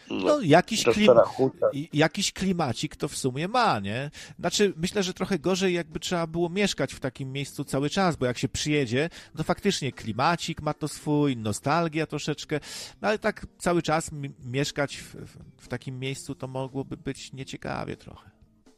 No, No, jakiś to stara huta. jakiś klimacik to w sumie ma, nie? Znaczy, myślę, że trochę gorzej jakby trzeba było mieszkać w takim miejscu cały czas, bo jak się przyjedzie, to faktycznie klimacik ma to swój, nostalgia troszeczkę, no ale tak cały czas mieszkać w takim miejscu to mogłoby być nieciekawie trochę.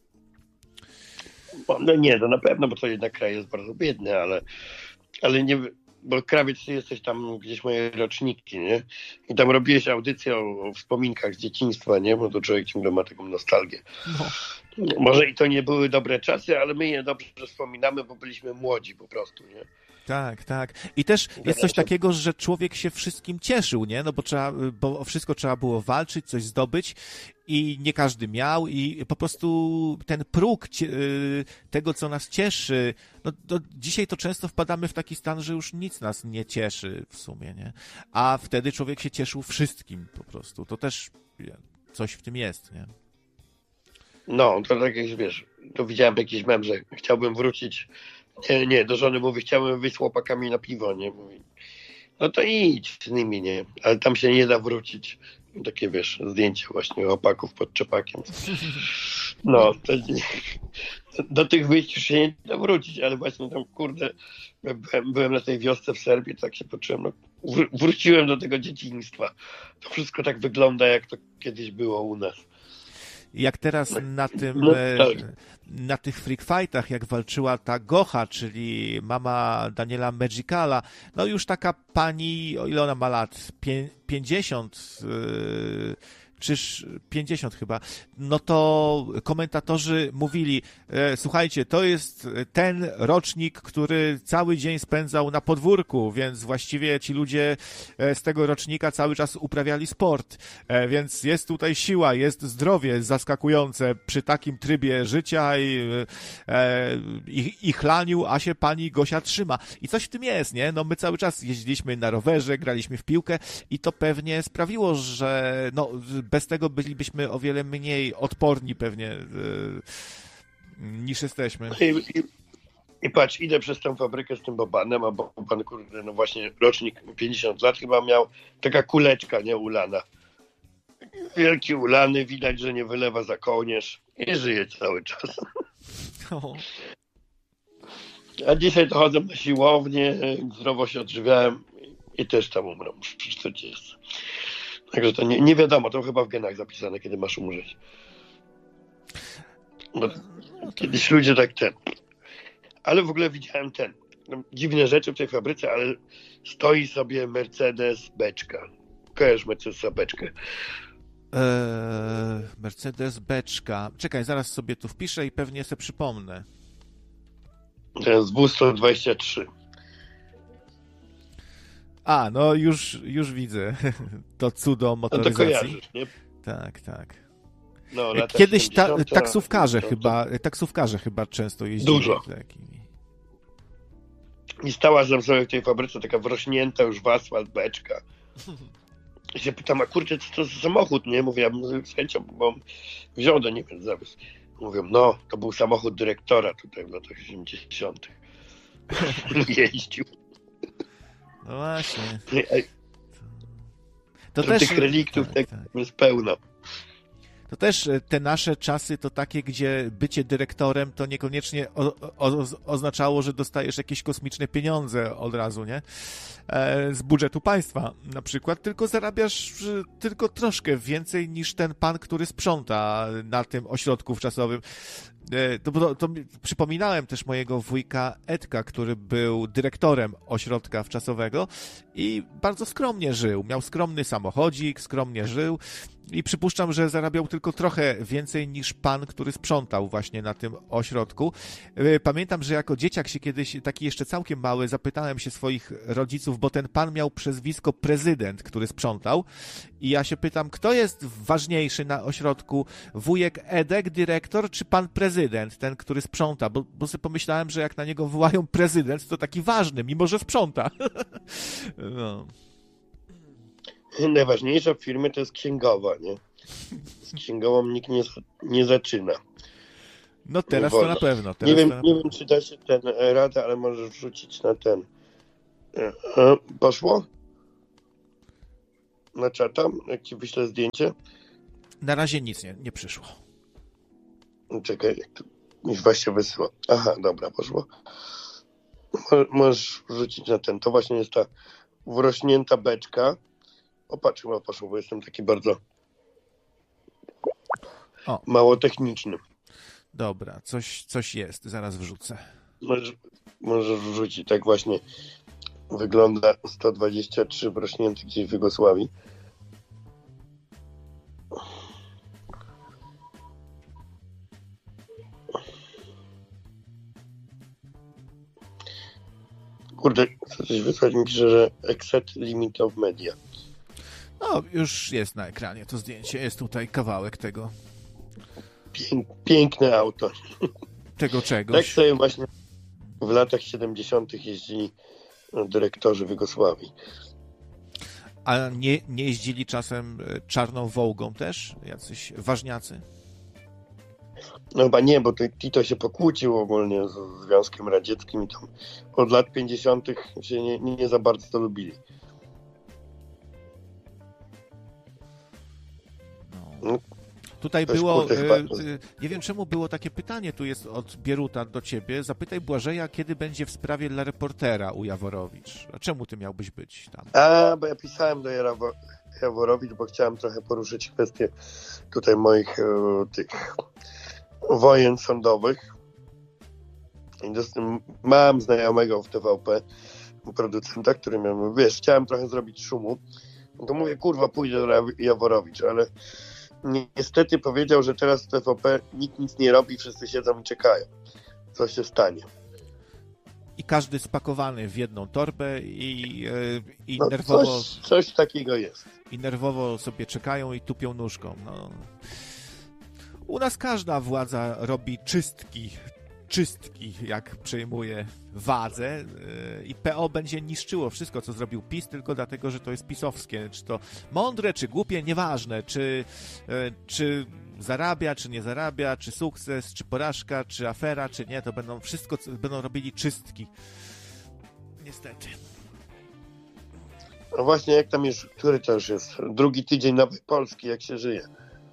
No nie, to na pewno, bo to jednak kraj jest bardzo biedny, ale nie, bo Krawiec, ty jesteś tam gdzieś moje roczniki, nie? I tam robiłeś audycję o wspominkach z dzieciństwa, nie? Bo to człowiek ciągle ma taką nostalgię. No. Może i to nie były dobre czasy, ale my je dobrze wspominamy, bo byliśmy młodzi po prostu, nie? Tak, tak. I też jest coś takiego, że człowiek się wszystkim cieszył, nie? No bo o wszystko trzeba było walczyć, coś zdobyć i nie każdy miał i po prostu ten próg tego, co nas cieszy, no dzisiaj to często wpadamy w taki stan, że już nic nas nie cieszy w sumie, nie? A wtedy człowiek się cieszył wszystkim po prostu. To też coś w tym jest, nie? No, to tak jak wiesz, to widziałem jakiś mem, że chciałbym wrócić, nie, do żony mówi, chciałbym wyjść z chłopakami na piwo, nie? Mówi, no to idź z nimi, nie? Ale tam się nie da wrócić. Takie, wiesz, zdjęcie właśnie chłopaków pod czepakiem. No, to, do tych wyjść już się nie da wrócić, ale właśnie tam, kurde, byłem na tej wiosce w Serbii, tak się poczułem, no, wróciłem do tego dzieciństwa. To wszystko tak wygląda, jak to kiedyś było u nas. Jak teraz na tych freak fightach, jak walczyła ta Gocha, czyli mama Daniela Magicala, no już taka pani, o ile ona ma lat? 50, czy 50 chyba, no to komentatorzy mówili, słuchajcie, to jest ten rocznik, który cały dzień spędzał na podwórku, więc właściwie ci ludzie z tego rocznika cały czas uprawiali sport, więc jest tutaj siła, jest zdrowie zaskakujące przy takim trybie życia i chlaniu, a się pani Gosia trzyma. I coś w tym jest, nie? No my cały czas jeździliśmy na rowerze, graliśmy w piłkę i to pewnie sprawiło, że no bez tego bylibyśmy o wiele mniej odporni pewnie niż jesteśmy. I patrz, idę przez tę fabrykę z tym Bobanem, a Boban, kurde, no właśnie rocznik 50 lat chyba miał, taka kuleczka, nie, ulana. Wielki ulany, widać, że nie wylewa za kołnierz i żyje cały czas. No. A dzisiaj to chodzę na siłownię, zdrowo się odżywiałem i też tam umrą przy 40. Także to nie wiadomo, to chyba w genach zapisane, kiedy masz umrzeć. Bo kiedyś ludzie tak Ale w ogóle widziałem dziwne rzeczy w tej fabryce, ale stoi sobie Mercedes beczka. Kojarzysz Mercedesa beczkę? Mercedes beczka. Czekaj, zaraz sobie tu wpiszę i pewnie sobie przypomnę. To jest W123. A, no już widzę to cudo motoryzacji. No to kojarzysz, nie? Tak, tak. No, kiedyś taksówkarze chyba często jeździli. Dużo. Takimi. I stała tam sobie w tej fabryce taka wrośnięta już w asfalt beczka. I się pytam, a kurczę, co to za samochód, nie? Mówię, ja bym z chęcią, bo wziął do Niemiec zawóz. Mówią, no, to był samochód dyrektora tutaj w latach 70. Jeździł. No właśnie. To też tych reliktów tak jest pełno. To też te nasze czasy to takie, gdzie bycie dyrektorem to niekoniecznie oznaczało, że dostajesz jakieś kosmiczne pieniądze od razu, nie? Z budżetu państwa na przykład, tylko zarabiasz tylko troszkę więcej niż ten pan, który sprząta na tym ośrodku wczasowym. To przypominałem też mojego wujka Edka, który był dyrektorem ośrodka wczasowego i bardzo skromnie żył. Miał skromny samochodzik, skromnie żył i przypuszczam, że zarabiał tylko trochę więcej niż pan, który sprzątał właśnie na tym ośrodku. Pamiętam, że jako dzieciak się kiedyś, taki jeszcze całkiem mały, zapytałem się swoich rodziców, bo ten pan miał przezwisko prezydent, który sprzątał i ja się pytam, kto jest ważniejszy na ośrodku, wujek Edek, dyrektor, czy pan prezydent, ten, który sprząta, bo sobie pomyślałem, że jak na niego wołają prezydent, to taki ważny, mimo że sprząta. No. Najważniejsza w firmie to jest księgowa, nie? Z księgową nikt nie zaczyna. No teraz to na pewno. Nie wiem, czy da się radę, ale możesz wrzucić na ten. Poszło? na czata, jak ci wyślę zdjęcie? Na razie nic nie przyszło. Czekaj, jak to mi właśnie wysyła. Aha, dobra, poszło. Możesz wrzucić na ten. To właśnie jest ta wrośnięta beczka. O, patrz, chyba poszło, bo jestem taki bardzo mało techniczny. Dobra, coś jest, zaraz wrzucę. Możesz wrzucić, tak właśnie wygląda 123 wrośnięty gdzieś w Jugosławii. Kurde, chcę coś wysłać, mi pisze, że exceed limit of media. No, już jest na ekranie to zdjęcie, jest tutaj kawałek tego. Piękne auto. Tego czegoś. Tak sobie właśnie w latach 70. jeździli dyrektorzy w Jugosławii. A nie jeździli czasem czarną Wołgą też? Jacyś ważniacy? No chyba nie, bo Tito się pokłócił ogólnie z Związkiem Radzieckim i tam od lat 50. się nie za bardzo to lubili. No. Tutaj było, nie wiem czemu było takie pytanie, tu jest od Bieruta do ciebie, zapytaj Błażeja, kiedy będzie w sprawie dla reportera u Jaworowicz. A czemu ty miałbyś być tam? Bo ja pisałem do Jaworowicz, bo chciałem trochę poruszyć kwestię tutaj moich tych wojen sądowych. Mam znajomego w TVP, producenta, który miał, chciałem trochę zrobić szumu. To mówię, kurwa, pójdę do Jaworowicz, ale niestety powiedział, że teraz w TVP nikt nic nie robi, wszyscy siedzą i czekają, co się stanie. I każdy spakowany w jedną torbę i no, nerwowo... Coś takiego jest. I nerwowo sobie czekają i tupią nóżką. No. U nas każda władza robi czystki, jak przejmuje władzę i PO będzie niszczyło wszystko, co zrobił PiS, tylko dlatego, że to jest pisowskie. Czy to mądre, czy głupie, nieważne. Czy zarabia, czy nie zarabia, czy sukces, czy porażka, czy afera, czy nie, to będą robili czystki. Niestety. No właśnie, jak tam już, który to już jest? Drugi tydzień Nowej Polski, jak się żyje?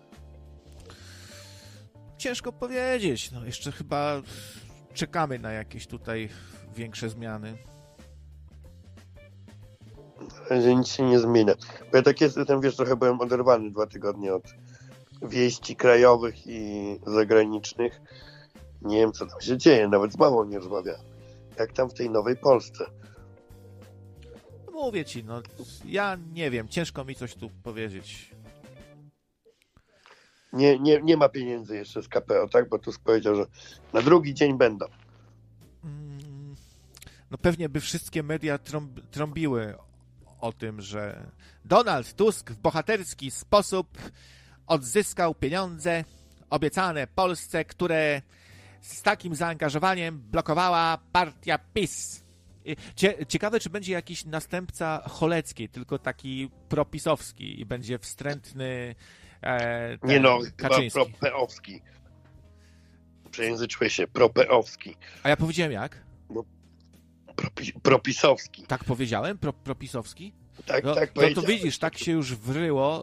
Ciężko powiedzieć. No jeszcze chyba czekamy na jakieś tutaj większe zmiany. Na razie nic się nie zmienia. Bo ja tak jestem, wiesz, trochę byłem oderwany 2 tygodnie od wieści krajowych i zagranicznych. Nie wiem, co tam się dzieje. Nawet z mamą nie rozmawiałem. Jak tam w tej Nowej Polsce? Mówię ci, no ja nie wiem. Ciężko mi coś tu powiedzieć. Nie ma pieniędzy jeszcze z KPO, tak? Bo Tusk powiedział, że na drugi dzień będą. No pewnie by wszystkie media trąbiły o tym, że Donald Tusk w bohaterski sposób odzyskał pieniądze obiecane Polsce, które z takim zaangażowaniem blokowała partia PiS. Ciekawe, czy będzie jakiś następca Choleckiej, tylko taki propisowski i będzie wstrętny Kaczyński. Chyba propeowski. Przejęzyczyłeś się, propeowski. A ja powiedziałem jak? Propisowski. Tak powiedziałem? Propisowski? Tak, no, tak powiedziałem. No to widzisz, tak się już wryło,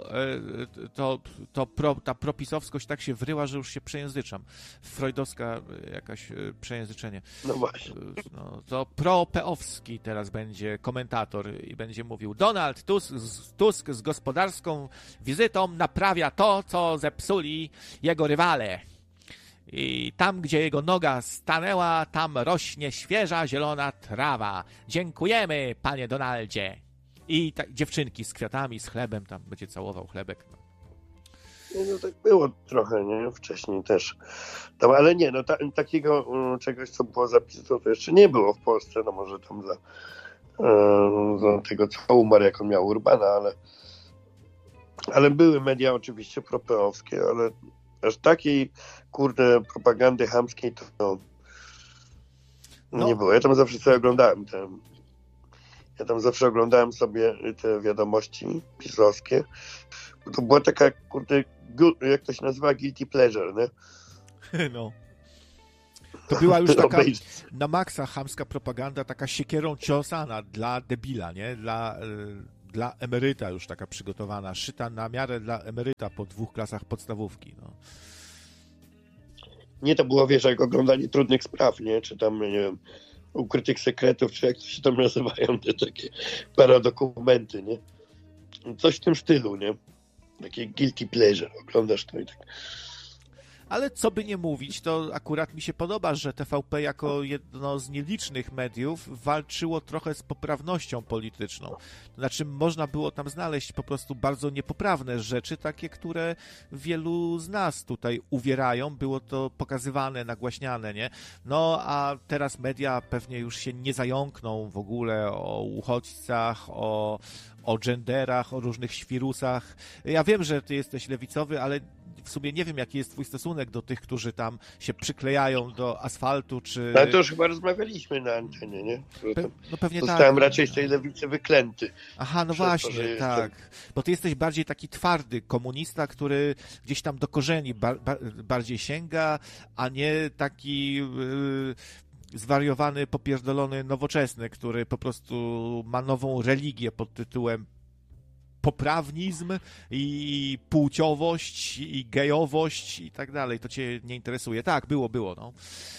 ta propisowskość tak się wryła, że już się przejęzyczam. Freudowska jakaś przejęzyczenie. No właśnie. No, to propeowski teraz będzie komentator i będzie mówił: Donald Tusk z gospodarską wizytą naprawia to, co zepsuli jego rywale. I tam, gdzie jego noga stanęła, tam rośnie świeża, zielona trawa. Dziękujemy, panie Donaldzie. I dziewczynki z kwiatami, z chlebem, tam będzie całował chlebek. No tak było trochę, nie? Wcześniej też. Tam, ale nie, no takiego czegoś, co było zapisane, to jeszcze nie było w Polsce. No może tam za tego, co umarł, jak on miał Urbana, ale były media oczywiście propeowskie, ale aż takiej, kurde, propagandy chamskiej to nie było. Ja tam zawsze sobie oglądałem sobie te wiadomości pisowskie. To była taka, kurde, jak to się nazywa, guilty pleasure, nie? No. To była już taka na maksa chamska propaganda, taka siekierą ciosana dla debila, nie? Dla dla emeryta już taka przygotowana, szyta na miarę dla emeryta po 2 klasach podstawówki. No. Nie, to było, wiesz, jak oglądanie Trudnych Spraw, nie? Czy tam, nie wiem, Ukrytych Sekretów, czy jak to się tam nazywają, te takie paradokumenty, nie? Coś w tym stylu, nie? Takie guilty pleasure, oglądasz to i tak. Ale co by nie mówić, to akurat mi się podoba, że TVP jako jedno z nielicznych mediów walczyło trochę z poprawnością polityczną. To znaczy można było tam znaleźć po prostu bardzo niepoprawne rzeczy, takie, które wielu z nas tutaj uwierają. Było to pokazywane, nagłaśniane, nie? No a teraz media pewnie już się nie zająkną w ogóle o uchodźcach, o genderach, o różnych świrusach. Ja wiem, że ty jesteś lewicowy, ale w sumie nie wiem, jaki jest twój stosunek do tych, którzy tam się przyklejają do asfaltu, czy... Ale to już chyba rozmawialiśmy na antenie, nie? No pewnie zostałem tak. raczej z tej lewicy wyklęty. Aha, no właśnie, tak. Bo ty jesteś bardziej taki twardy komunista, który gdzieś tam do korzeni bardziej sięga, a nie taki... zwariowany, popierdolony, nowoczesny, który po prostu ma nową religię pod tytułem poprawizm i płciowość i gejowość i tak dalej. To cię nie interesuje. Tak, było, no.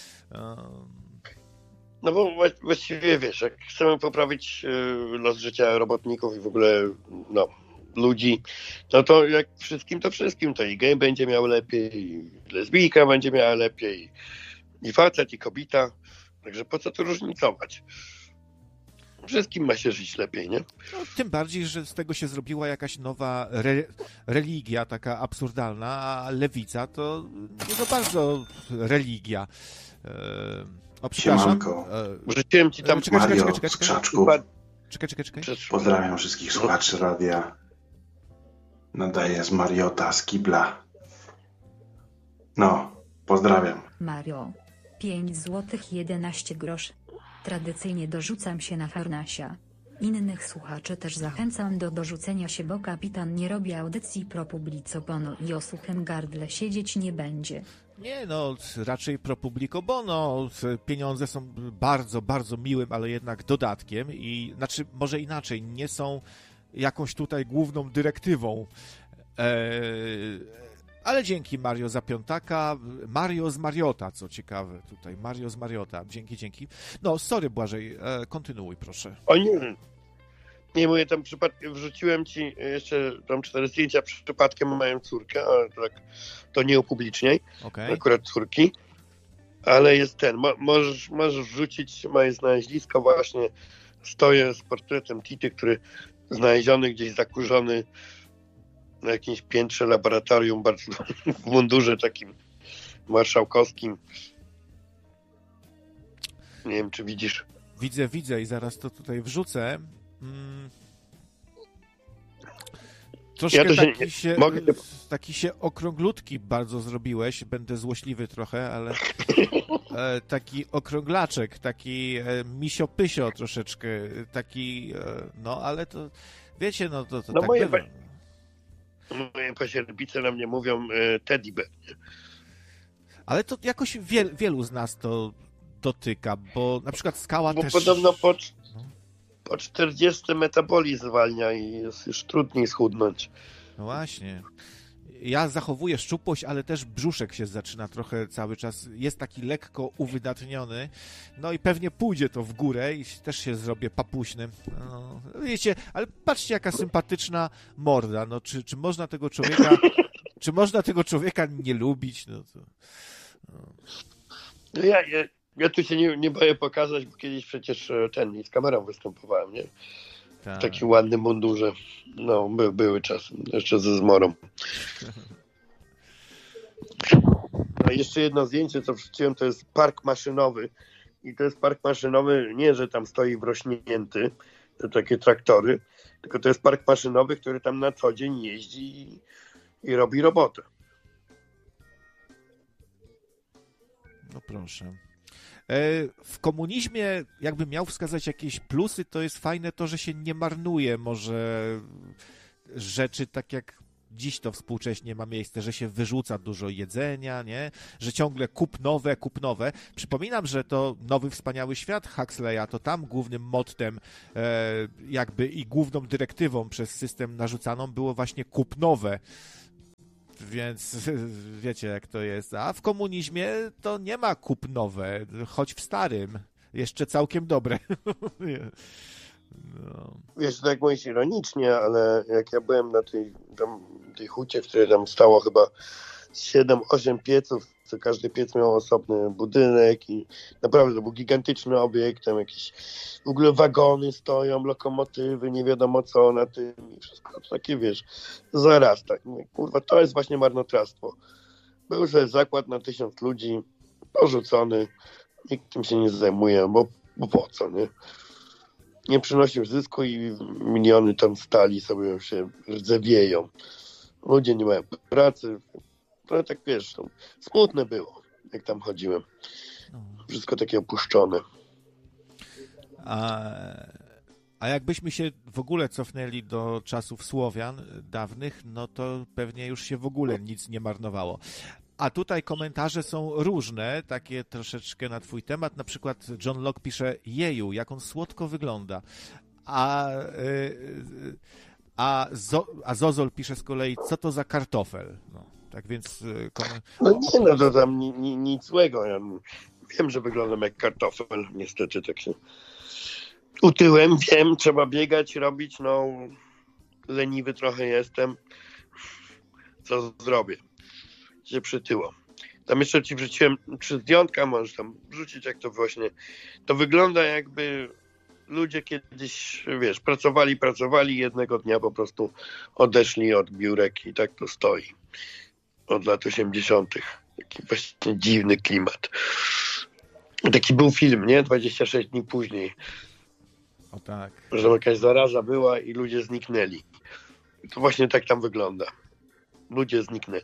No bo właściwie, wiesz, jak chcemy poprawić los życia robotników i w ogóle, no, ludzi, no to jak wszystkim, to wszystkim. To i gej będzie miał lepiej, i lesbijka będzie miała lepiej, i facet, i kobieta. Także po co tu różnicować? Wszystkim ma się żyć lepiej, nie? No, tym bardziej, że z tego się zrobiła jakaś nowa religia, taka absurdalna, a lewica to nie za bardzo religia. Przepraszam. Rzuciłem ci tam... Mario z Krzaczków. Czekaj. Pozdrawiam wszystkich słuchaczy radia. Nadaję z Mariota, z Kibla. No, pozdrawiam. Mario. 5 złotych 11 groszy. Tradycyjnie dorzucam się na Farnasia. Innych słuchaczy też zachęcam do dorzucenia się, bo kapitan nie robi audycji pro publico bono i o suchym gardle siedzieć nie będzie. Nie, no, raczej pro publico bono. Pieniądze są bardzo, bardzo miłym, ale jednak dodatkiem i, znaczy, może inaczej, nie są jakąś tutaj główną dyrektywą. Ale dzięki Mario za piątaka. Mario z Mariota, co ciekawe tutaj. Mario z Mariota. Dzięki. No, sorry Błażej, kontynuuj proszę. O nie mówię, tam wrzuciłem ci jeszcze tam 4 zdjęcia, przypadkiem mają córkę, ale tak to nie upubliczniaj, akurat córki, ale jest możesz wrzucić moje znalezisko, właśnie stoję z portretem Tity, który znaleziony gdzieś zakurzony na jakimś piętrze laboratorium, bardzo w mundurze takim marszałkowskim. Nie wiem, czy widzisz. Widzę i zaraz to tutaj wrzucę. Troszkę taki się okrąglutki bardzo zrobiłeś. Będę złośliwy trochę, ale taki okrąglaczek, taki misio-pysio troszeczkę, taki, no ale to wiecie, no to tak bywa. Moje pasierbice na mnie mówią teddy bear. Ale to jakoś wielu z nas to dotyka, bo na przykład skała bo też... Bo podobno po 40 metabolizm zwalnia i jest już trudniej schudnąć. No właśnie. Ja zachowuję szczupłość, ale też brzuszek się zaczyna trochę cały czas. Jest taki lekko uwydatniony. No i pewnie pójdzie to w górę i też się zrobię papuśnym. No, wiecie, ale patrzcie, jaka sympatyczna morda. No, czy można tego człowieka... Czy można tego człowieka nie lubić? No to... No ja tu się nie boję pokazać, bo kiedyś przecież z kamerą występowałem, nie? Tak. W takim ładnym mundurze. No, były czasy, jeszcze ze zmorą. A jeszcze jedno zdjęcie, co wrzuciłem, to jest park maszynowy. I to jest park maszynowy, nie, że tam stoi wrośnięty, to takie traktory, tylko to jest park maszynowy, który tam na co dzień jeździ i robi robotę. No proszę. W komunizmie, jakbym miał wskazać jakieś plusy, to jest fajne to, że się nie marnuje może rzeczy tak jak dziś to współcześnie ma miejsce, że się wyrzuca dużo jedzenia, nie? Że ciągle kup nowe. Przypominam, że to Nowy Wspaniały Świat Huxleya, to tam głównym mottem jakby i główną dyrektywą przez system narzucaną było właśnie kup nowe. Więc wiecie, jak to jest. A w komunizmie to nie ma kup nowe, choć w starym. Jeszcze całkiem dobre. No. Wiesz, tak mówisz ironicznie, ale jak ja byłem na tej hucie, w której tam stało chyba 7-8 pieców, co każdy piec miał osobny budynek i naprawdę to był gigantyczny obiekt, tam jakieś w ogóle wagony stoją, lokomotywy, nie wiadomo co na tym i wszystko to takie, wiesz, zarasta. Kurwa, to jest właśnie marnotrawstwo. Był sobie zakład na 1000 ludzi, porzucony, nikt tym się nie zajmuje, bo po co, nie? Nie przynosił zysku i miliony tam stali sobie się rdzewieją. Ludzie nie mają pracy. To tak, wiesz, to smutne było, jak tam chodziłem. Wszystko takie opuszczone. A jakbyśmy się w ogóle cofnęli do czasów Słowian dawnych, no to pewnie już się w ogóle nic nie marnowało. A tutaj komentarze są różne, takie troszeczkę na twój temat. Na przykład John Locke pisze: jeju, jak on słodko wygląda. A Zozol pisze z kolei: co to za kartofel? No, tak więc... No nie, no to tam nic złego. Ja wiem, że wyglądam jak kartofel. Niestety tak się utyłem. Wiem, trzeba biegać, robić. No, leniwy trochę jestem. Co zrobię? Się przytyło. Tam jeszcze ci wrzuciłem 3 zdjątka, możesz tam wrzucić, jak to właśnie... To wygląda, jakby ludzie kiedyś, wiesz, pracowali, jednego dnia po prostu odeszli od biurek i tak to stoi. Od lat 80. Taki właśnie dziwny klimat. Taki był film, nie? 26 dni później. O tak. Że jakaś zaraza była i ludzie zniknęli. To właśnie tak tam wygląda. Ludzie zniknęli.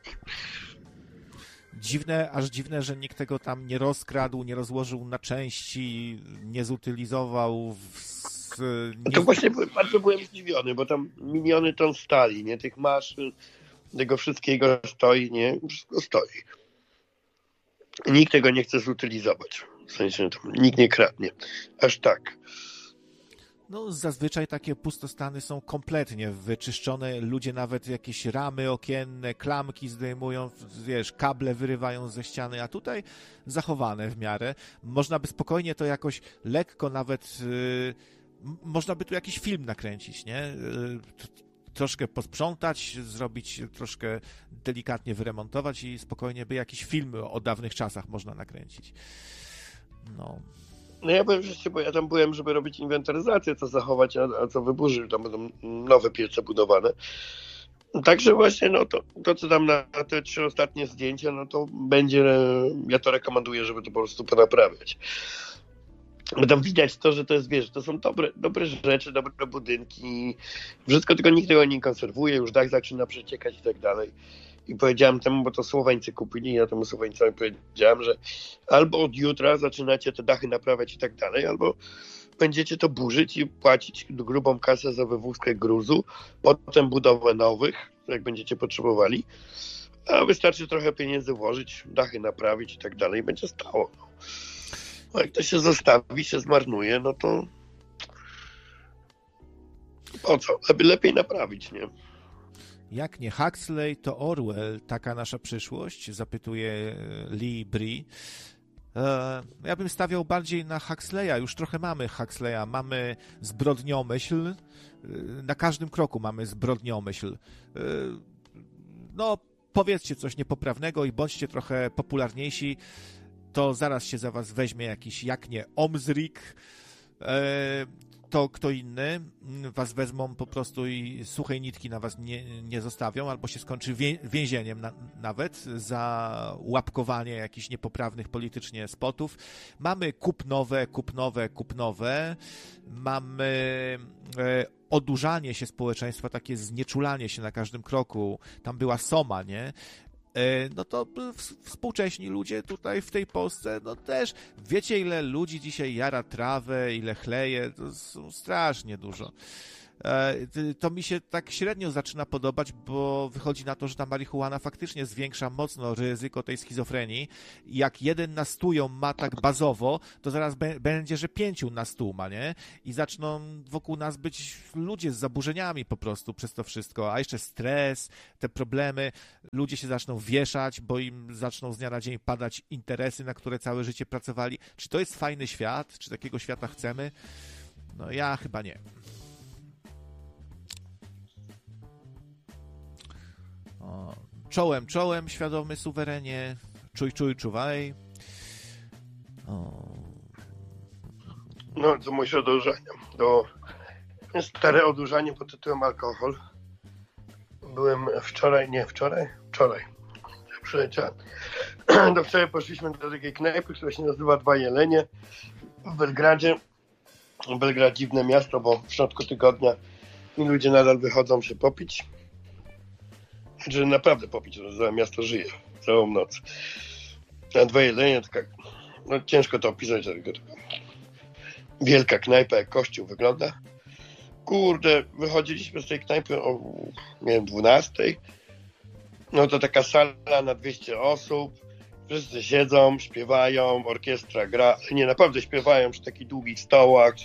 Aż dziwne, że nikt tego tam nie rozkradł, nie rozłożył na części, nie zutylizował. To właśnie bardzo byłem zdziwiony, bo tam miliony ton stali, nie? Tych maszyn, tego wszystkiego stoi, nie? Wszystko stoi. Nikt tego nie chce zutylizować. W sensie tam nikt nie kradnie. Aż tak. No zazwyczaj takie pustostany są kompletnie wyczyszczone, ludzie nawet jakieś ramy okienne, klamki zdejmują, wiesz, kable wyrywają ze ściany, a tutaj zachowane w miarę. Można by spokojnie to jakoś lekko nawet, można by tu jakiś film nakręcić, nie? Troszkę posprzątać, zrobić, troszkę delikatnie wyremontować i spokojnie by jakiś film o dawnych czasach można nakręcić. No... No ja powiem rzeczywiście, bo ja tam byłem, żeby robić inwentaryzację, co zachować, a co wyburzyć. Tam będą nowe piece budowane. Także właśnie no to co tam na te 3 ostatnie zdjęcia, no to będzie, ja to rekomenduję, żeby to po prostu ponaprawiać. Bo tam widać to, że to jest, wiesz, to są dobre rzeczy, dobre budynki, wszystko, tylko nikt tego nie konserwuje, już dach zaczyna przeciekać i tak dalej. I powiedziałem temu, bo to Słoweńcy kupili, ja temu Słoweńcowi powiedziałem, że albo od jutra zaczynacie te dachy naprawiać i tak dalej, albo będziecie to burzyć i płacić grubą kasę za wywózkę gruzu, potem budowę nowych, jak będziecie potrzebowali, a wystarczy trochę pieniędzy włożyć, dachy naprawić i tak dalej, i będzie stało. No jak to się zostawi, się zmarnuje, no to po co? Lepiej naprawić, nie? Jak nie Huxley, to Orwell, taka nasza przyszłość? Zapytuje Lee Bree. Ja bym stawiał bardziej na Huxleya. Już trochę mamy Huxleya. Mamy zbrodniomyśl. Na każdym kroku mamy zbrodniomyśl. No, powiedzcie coś niepoprawnego i bądźcie trochę popularniejsi. To zaraz się za was weźmie jakiś, jak nie, Omzrik. To kto inny was wezmą po prostu i suchej nitki na was nie zostawią, albo się skończy więzieniem nawet za łapkowanie jakichś niepoprawnych politycznie spotów. Mamy kup nowe. Mamy odurzanie się społeczeństwa, takie znieczulanie się na każdym kroku. Tam była Soma, nie? No to współcześni ludzie tutaj w tej Polsce, no też, wiecie ile ludzi dzisiaj jara trawę, ile chleje, to są strasznie dużo. To mi się tak średnio zaczyna podobać, bo wychodzi na to, że ta marihuana faktycznie zwiększa mocno ryzyko tej schizofrenii. Jak 1 na 100 ją ma tak bazowo, to zaraz będzie, że 5 na 100 ma, nie? I zaczną wokół nas być ludzie z zaburzeniami po prostu przez to wszystko, a jeszcze stres, te problemy, ludzie się zaczną wieszać, bo im zaczną z dnia na dzień padać interesy, na które całe życie pracowali. Czy to jest fajny świat? Czy takiego świata chcemy? No ja chyba nie. O, czołem, świadomy, suwerenie, czuwaj. O. No, to moje odurzenie. Stare odurzenie pod tytułem alkohol. Byłem wczoraj. Przyleciałem. Wczoraj poszliśmy do takiej knajpy, która się nazywa Dwa Jelenie w Belgradzie. Belgrad dziwne miasto, bo w środku tygodnia i ludzie nadal wychodzą się popić. Znaczy naprawdę popić, że całe miasto żyje całą noc. A Dwa Jelenie, taka, no ciężko to opisać, tylko wielka knajpa, jak kościół wygląda. Kurde, wychodziliśmy z tej knajpy o, nie wiem, 12. No to taka sala na 200 osób. Wszyscy siedzą, śpiewają, orkiestra gra. Nie, naprawdę śpiewają przy takich długich stołach.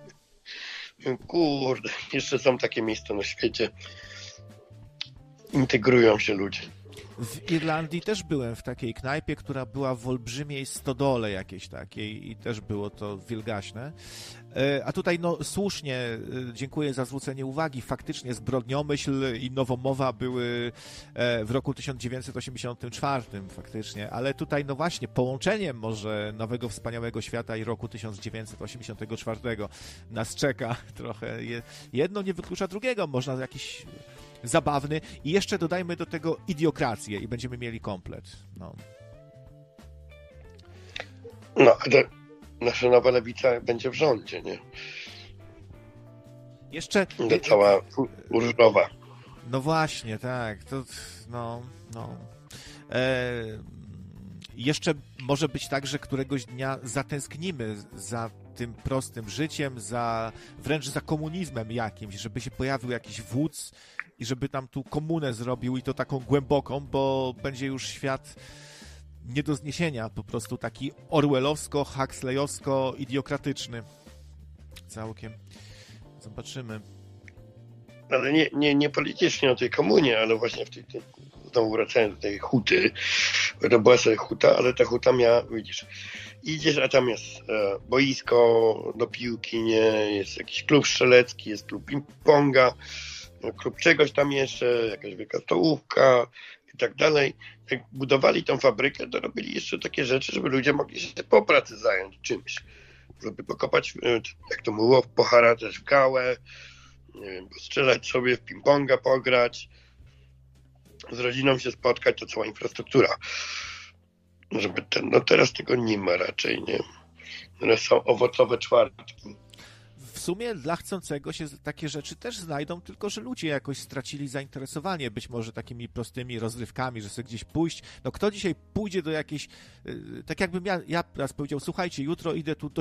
Kurde, jeszcze są takie miejsca na świecie. Integrują się ludzie. W Irlandii też byłem w takiej knajpie, która była w olbrzymiej stodole jakiejś takiej i też było to wielgaśne. A tutaj no słusznie, dziękuję za zwrócenie uwagi, faktycznie zbrodniomyśl i nowomowa były w roku 1984 faktycznie, ale tutaj no właśnie połączeniem może Nowego Wspaniałego Świata i roku 1984 nas czeka trochę. Jedno nie wyklucza drugiego, można jakiś zabawny i jeszcze dodajmy do tego idiokrację i będziemy mieli komplet. No, ale nasza nowa lewica będzie w rządzie, nie? Jeszcze... Cała różowa. No właśnie, tak. To, jeszcze może być tak, że któregoś dnia zatęsknimy za tym prostym życiem, wręcz za komunizmem jakimś, żeby się pojawił jakiś wódz i żeby tam tu komunę zrobił i to taką głęboką, bo będzie już świat nie do zniesienia, po prostu taki orwellowsko-huxleyowsko-idiokratyczny. Całkiem. Zobaczymy. Ale nie politycznie o tej komunie, ale właśnie w tej znowu wracając do tej huty, to była sobie huta, ale ta huta miała, widzisz, idziesz, a tam jest boisko do piłki, nie, jest jakiś klub strzelecki, jest klub ping-ponga, klub czegoś tam jeszcze, jakaś wielka stołówka i tak dalej. Jak budowali tą fabrykę, to robili jeszcze takie rzeczy, żeby ludzie mogli się po pracy zająć czymś. Żeby pokopać, jak to mówiło, poharatać w gałę, nie wiem, postrzelać sobie, w ping-ponga pograć, z rodziną się spotkać, to cała infrastruktura. Żeby no teraz tego nie ma raczej, nie? Teraz są owocowe czwartki. W sumie dla chcącego się takie rzeczy też znajdą, tylko że ludzie jakoś stracili zainteresowanie być może takimi prostymi rozrywkami, że sobie gdzieś pójść. No kto dzisiaj pójdzie do jakiejś... Tak jakbym ja raz powiedział, słuchajcie, jutro idę tu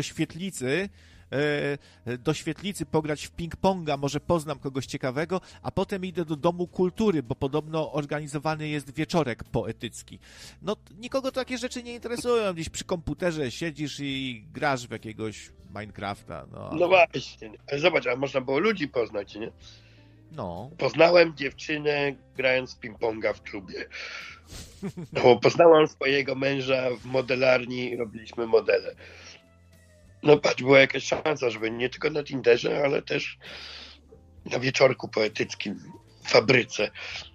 do świetlicy pograć w ping-ponga, może poznam kogoś ciekawego, a potem idę do Domu Kultury, bo podobno organizowany jest wieczorek poetycki. No nikogo takie rzeczy nie interesują. Gdzieś przy komputerze siedzisz i grasz w jakiegoś Minecrafta. No właśnie. Ale zobacz, a można było ludzi poznać, nie? No. Poznałem dziewczynę grając w ping-ponga w klubie. No, poznałam swojego męża w modelarni, robiliśmy modele. No patrz, była jakaś szansa, żeby nie tylko na Tinderze, ale też na wieczorku poetyckim w fabryce.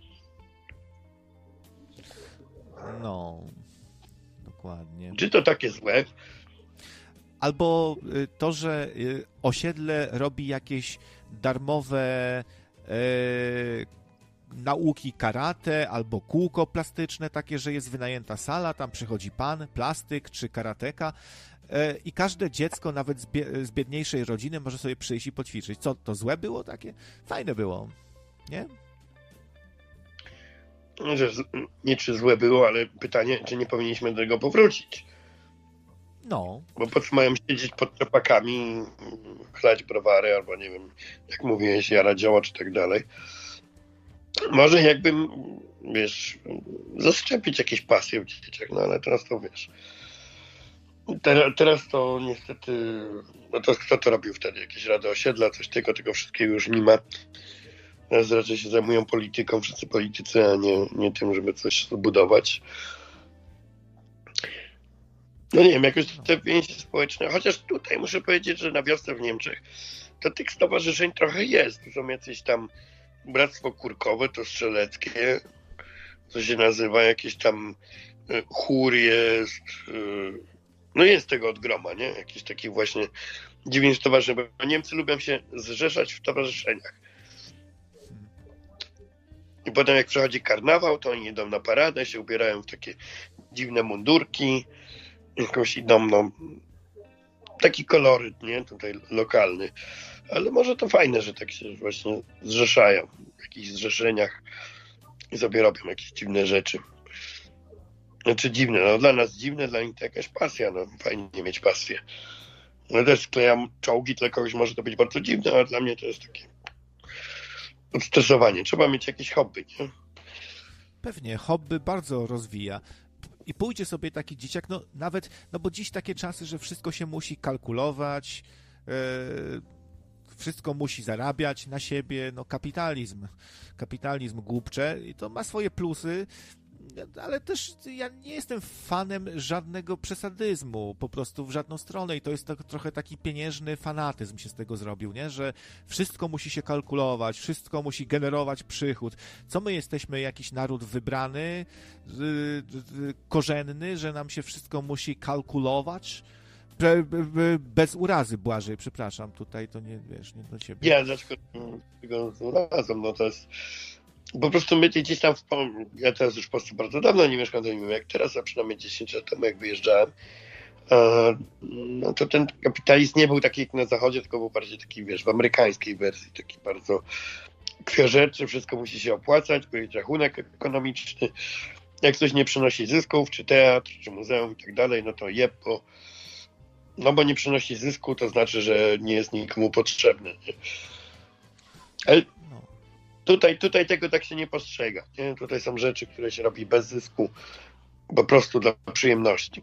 No, dokładnie. Czy to takie złe? Albo to, że osiedle robi jakieś darmowe nauki karate albo kółko plastyczne, takie, że jest wynajęta sala, tam przychodzi pan, plastyk czy karateka i każde dziecko, nawet z biedniejszej rodziny, może sobie przyjść i poćwiczyć. Co, to złe było takie? Fajne było, nie? Nie, czy złe było, ale pytanie, czy nie powinniśmy do tego powrócić. No. Bo po co mają siedzieć pod czepakami, chlać browary, albo nie wiem, jak mówiłeś, jarać zioła czy tak dalej. Może jakbym, wiesz, zaszczepić jakieś pasje w dzieciach, no ale teraz to wiesz. Teraz to niestety, no to kto to robił wtedy? Jakieś rady osiedla, coś tego wszystkiego już nie ma. Teraz raczej się zajmują polityką, wszyscy politycy, a nie tym, żeby coś zbudować. No nie wiem, jakoś te więzi społeczne, chociaż tutaj muszę powiedzieć, że na wiosce w Niemczech to tych stowarzyszeń trochę jest. To są jacyś tam Bractwo Kurkowe, to strzeleckie, co się nazywa, jakieś tam chór jest, no jest tego od groma, nie? Jakiś taki właśnie dziwny stowarzyszeń, bo Niemcy lubią się zrzeszać w towarzyszeniach. I potem jak przychodzi karnawał, to oni idą na paradę, się ubierają w takie dziwne mundurki, jakąś idą, no, taki koloryt, nie? Tutaj lokalny. Ale może to fajne, że tak się właśnie zrzeszają w jakichś zrzeszeniach i sobie robią jakieś dziwne rzeczy. Znaczy dziwne, no dla nas dziwne, dla nich to jakaś pasja, no fajnie mieć pasję. No też sklejam czołgi, dla kogoś może to być bardzo dziwne, ale dla mnie to jest takie odstresowanie. Trzeba mieć jakieś hobby, nie? Pewnie, hobby bardzo rozwija. I pójdzie sobie taki dzieciak, no nawet, no bo dziś takie czasy, że wszystko się musi kalkulować, wszystko musi zarabiać na siebie, no kapitalizm głupcze i to ma swoje plusy, ale też ja nie jestem fanem żadnego przesadyzmu, po prostu w żadną stronę i to jest trochę taki pieniężny fanatyzm się z tego zrobił, nie? Że wszystko musi się kalkulować, wszystko musi generować przychód. Co my jesteśmy, jakiś naród wybrany, korzenny, że nam się wszystko musi kalkulować? Bez urazy, Błażej, przepraszam, tutaj to nie, wiesz, nie do ciebie. Ja dlaczego tego z urazą, no to jest po prostu my gdzieś tam ja teraz już w Polsce bardzo dawno nie mieszkam, to nie wiem jak teraz, a przynajmniej 10 lat temu jak wyjeżdżałem, no to ten kapitalizm nie był taki jak na zachodzie, tylko był bardziej taki, wiesz, w amerykańskiej wersji, taki bardzo krwiożerczy, wszystko musi się opłacać, był rachunek ekonomiczny, jak coś nie przynosi zysków, czy teatr, czy muzeum i tak dalej, no to bo nie przynosi zysku, to znaczy, że nie jest nikomu potrzebny. Nie? Ale tutaj tego tak się nie postrzega. Nie? Tutaj są rzeczy, które się robi bez zysku, po prostu dla przyjemności.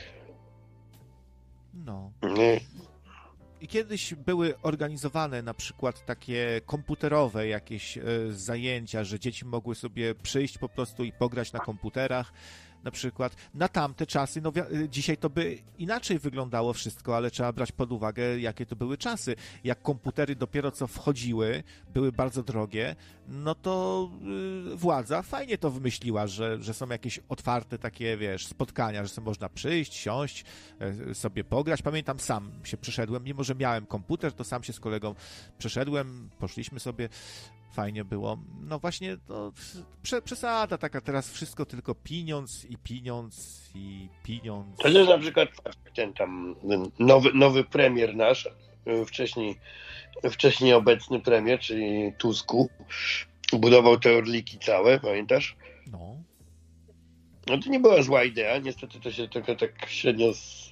No. Nie? I kiedyś były organizowane na przykład takie komputerowe jakieś zajęcia, że dzieci mogły sobie przyjść po prostu i pograć na komputerach. Na przykład na tamte czasy, no dzisiaj to by inaczej wyglądało wszystko, ale trzeba brać pod uwagę, jakie to były czasy. Jak komputery dopiero co wchodziły, były bardzo drogie, no to władza fajnie to wymyśliła, że są jakieś otwarte takie, wiesz, spotkania, że sobie można przyjść, siąść, sobie pograć. Pamiętam, sam się przeszedłem, mimo że miałem komputer, to sam się z kolegą przeszedłem, poszliśmy sobie, fajnie było. No właśnie, to przesada taka, teraz wszystko tylko pieniądz i pieniądz i pieniądz. To jest na przykład ten nowy premier nasz, wcześniej obecny premier, czyli Tusku, budował te orliki całe, pamiętasz? No. No to nie była zła idea, niestety to się trochę tak średnio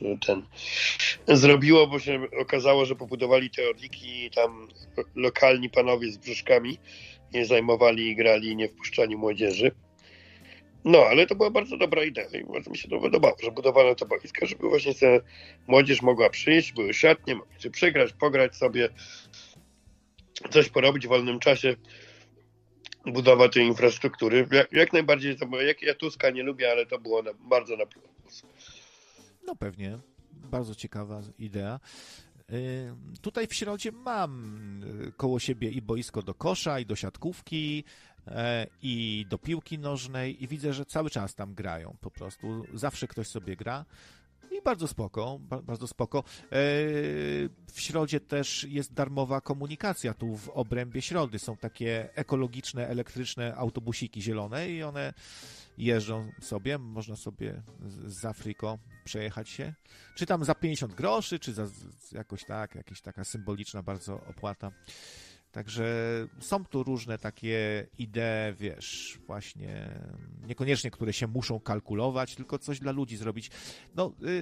zrobiło, bo się okazało, że pobudowali te orliki i tam lokalni panowie z brzuszkami nie zajmowali i grali i nie wpuszczali młodzieży. No, ale to była bardzo dobra idea i bardzo mi się to podobało, że budowano to boiska, żeby właśnie młodzież mogła przyjść, były szatnie, mogli się przegrać, pograć sobie, coś porobić w wolnym czasie. Budowa tej infrastruktury. Jak najbardziej, jak ja Tuska nie lubię, ale to było bardzo na plus. No pewnie. Bardzo ciekawa idea. Tutaj w Środzie mam koło siebie i boisko do kosza, i do siatkówki, i do piłki nożnej i widzę, że cały czas tam grają po prostu. Zawsze ktoś sobie gra. I bardzo spoko, bardzo spoko. W Środzie też jest darmowa komunikacja. Tu w obrębie Środy są takie ekologiczne, elektryczne autobusiki zielone i one jeżdżą sobie. Można sobie z Afriko przejechać się. Czy tam za 50 groszy, czy za jakoś tak, jakaś taka symboliczna bardzo opłata. Także są tu różne takie idee, wiesz, właśnie niekoniecznie, które się muszą kalkulować, tylko coś dla ludzi zrobić. No,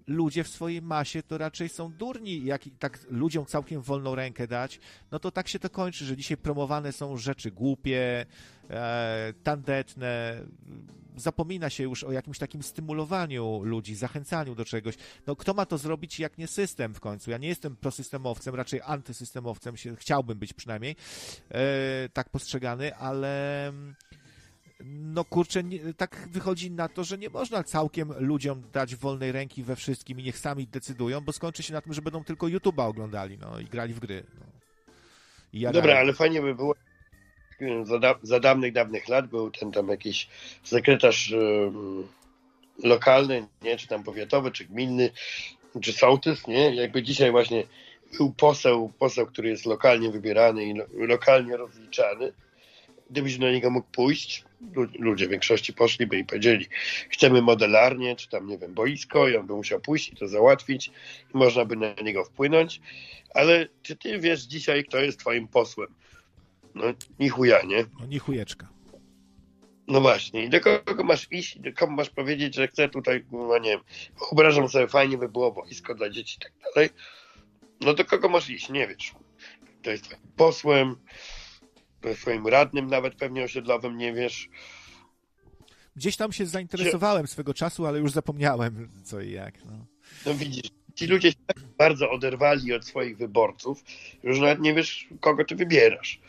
ludzie w swojej masie to raczej są durni. Jak tak ludziom całkiem wolną rękę dać, no to tak się to kończy, że dzisiaj promowane są rzeczy głupie, tandetne. Zapomina się już o jakimś takim stymulowaniu ludzi, zachęcaniu do czegoś. No kto ma to zrobić, jak nie system w końcu? Ja nie jestem prosystemowcem, raczej antysystemowcem, chciałbym być przynajmniej tak postrzegany, ale no kurczę, tak wychodzi na to, że nie można całkiem ludziom dać wolnej ręki we wszystkim i niech sami decydują, bo skończy się na tym, że będą tylko YouTube'a oglądali, no i grali w gry. No. Dobra, ale fajnie by było, za dawnych lat był ten tam jakiś sekretarz lokalny, nie, czy tam powiatowy, czy gminny, czy sołtys, nie, jakby dzisiaj właśnie był poseł, który jest lokalnie wybierany i lokalnie rozliczany. Gdybyś do niego mógł pójść, ludzie w większości poszliby i powiedzieli, chcemy modelarnię, czy tam, nie wiem, boisko, i on by musiał pójść i to załatwić i można by na niego wpłynąć, ale czy ty wiesz dzisiaj, kto jest twoim posłem? No, ni chuja, nie? No, ni chujeczka. No właśnie, i do kogo masz iść, do kogo masz powiedzieć, że chcę tutaj, no nie wiem, wyobrażam sobie, fajnie by było boisko dla dzieci i tak dalej, no do kogo masz iść, nie wiesz. To jest twoim posłem, to jest twoim radnym nawet pewnie osiedlowym, nie wiesz. Gdzieś tam się zainteresowałem swego czasu, ale już zapomniałem co i jak. No widzisz, ci ludzie się tak bardzo oderwali od swoich wyborców, że nawet nie wiesz, kogo ty wybierasz.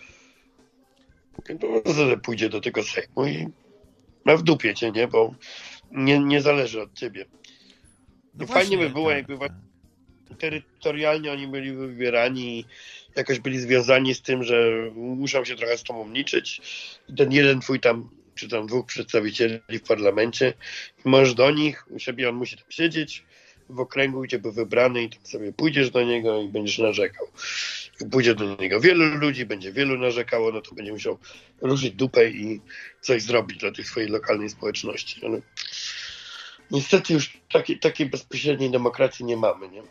To pójdzie do tego Sejmu i ma w dupie cię, nie? Bo nie zależy od ciebie. No fajnie właśnie, by było, jakby terytorialnie oni byli wybierani i jakoś byli związani z tym, że muszą się trochę z tobą liczyć. I ten jeden twój tam, czy tam dwóch przedstawicieli w parlamencie, i możesz do nich, u siebie on musi tam siedzieć w okręgu, gdzie był wybrany i tam sobie pójdziesz do niego i będziesz narzekał. Jak pójdzie do niego wielu ludzi, będzie wielu narzekało, no to będzie musiał ruszyć dupę i coś zrobić dla tej swojej lokalnej społeczności. Ale niestety już takiej bezpośredniej demokracji nie mamy, nie?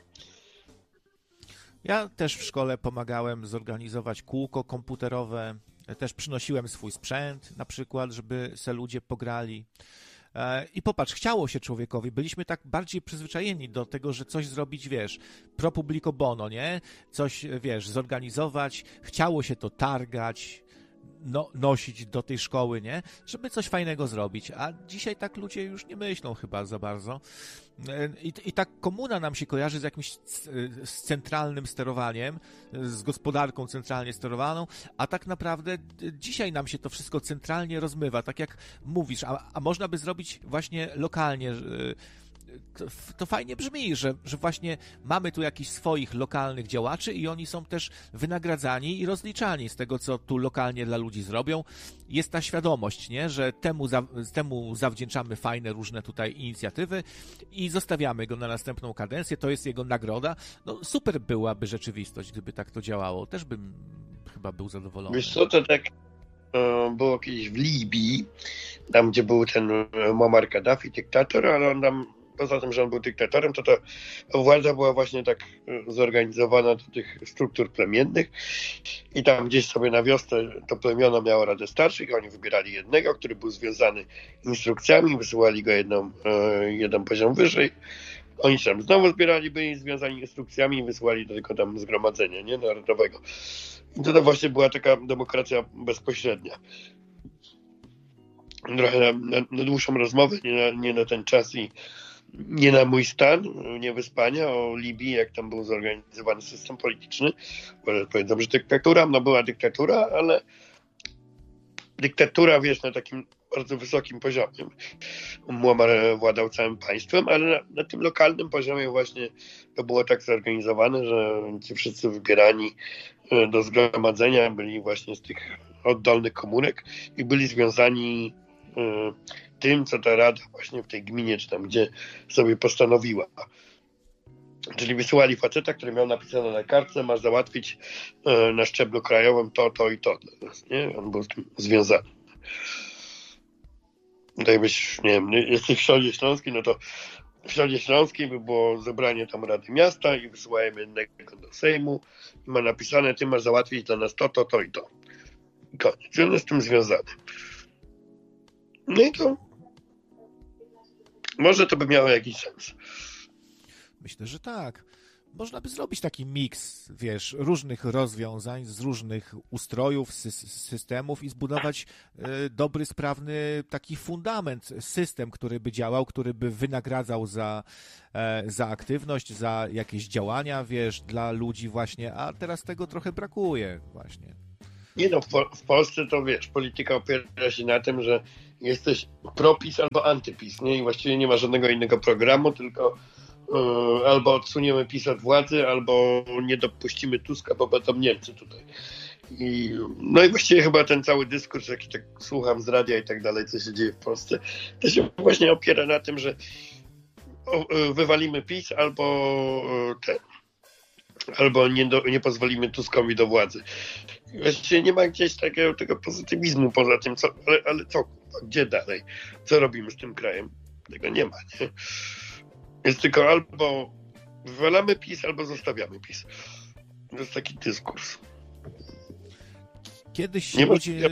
Ja też w szkole pomagałem zorganizować kółko komputerowe, też przynosiłem swój sprzęt na przykład, żeby se ludzie pograli. I popatrz, chciało się człowiekowi, byliśmy tak bardziej przyzwyczajeni do tego, że coś zrobić, wiesz, pro publico bono, nie? Coś, wiesz, zorganizować, chciało się to targać, nosić do tej szkoły, nie? Żeby coś fajnego zrobić, a dzisiaj tak ludzie już nie myślą chyba za bardzo. I tak komuna nam się kojarzy z jakimś z centralnym sterowaniem, z gospodarką centralnie sterowaną, a tak naprawdę dzisiaj nam się to wszystko centralnie rozmywa, tak jak mówisz, a można by zrobić właśnie lokalnie. To fajnie brzmi, że właśnie mamy tu jakichś swoich lokalnych działaczy i oni są też wynagradzani i rozliczani z tego, co tu lokalnie dla ludzi zrobią. Jest ta świadomość, nie? Że temu zawdzięczamy fajne różne tutaj inicjatywy i zostawiamy go na następną kadencję. To jest jego nagroda. No super byłaby rzeczywistość, gdyby tak to działało. Też bym chyba był zadowolony. Wiesz co, to tak było kiedyś w Libii, tam gdzie był ten Muammar Kaddafi, dyktator, ale on tam poza tym, że on był dyktatorem, to władza była właśnie tak zorganizowana do tych struktur plemiennych i tam gdzieś sobie na wiosce to plemiona miało Radę Starszych, oni wybierali jednego, który był związany instrukcjami, wysyłali go jeden poziom wyżej. Oni tam znowu zbierali, byli związani instrukcjami i wysyłali do tego tam zgromadzenia, nie, narodowego. I to właśnie była taka demokracja bezpośrednia. Trochę na dłuższą rozmowę, nie na ten czas i nie na mój stan, nie wyspania o Libii, jak tam był zorganizowany system polityczny. Bo pamiętam, że dyktatura, no była dyktatura, ale dyktatura, wiesz, na takim bardzo wysokim poziomie. Muammar władał całym państwem, ale na tym lokalnym poziomie właśnie to było tak zorganizowane, że ci wszyscy wybierani do zgromadzenia byli właśnie z tych oddolnych komórek i byli związani tym, co ta rada właśnie w tej gminie, czy tam gdzie sobie postanowiła. Czyli wysyłali faceta, który miał napisane na kartce, masz załatwić na szczeblu krajowym to i to dla nas, nie? On był z tym związany. Tutaj byś, nie wiem, jesteś w Środzie Śląskiej, no to w Środzie Śląskiej by było zebranie tam Rady Miasta i wysyłajemy jednego do Sejmu i ma napisane, ty masz załatwić dla nas to i to. I koniec. I on jest z tym związany. No i to może to by miało jakiś sens. Myślę, że tak. Można by zrobić taki miks, wiesz, różnych rozwiązań z różnych ustrojów, systemów i zbudować dobry, sprawny taki fundament, system, który by działał, który by wynagradzał za aktywność, za jakieś działania, wiesz, dla ludzi właśnie, a teraz tego trochę brakuje właśnie. Nie no, w Polsce to wiesz, polityka opiera się na tym, że jesteś pro-PiS albo anty-PiS, nie? I właściwie nie ma żadnego innego programu, tylko albo odsuniemy PiS od władzy, albo nie dopuścimy Tuska, bo będą Niemcy tutaj. No i właściwie chyba ten cały dyskurs, jaki tak słucham z radia i tak dalej, co się dzieje w Polsce, to się właśnie opiera na tym, że wywalimy PiS albo nie pozwolimy Tuskowi do władzy. Właściwie nie ma gdzieś tego pozytywizmu poza tym, ale co, gdzie dalej? Co robimy z tym krajem? Tego nie ma, nie? Jest tylko albo wywalamy PiS, albo zostawiamy PiS. To jest taki dyskurs. Kiedyś nie ludzie...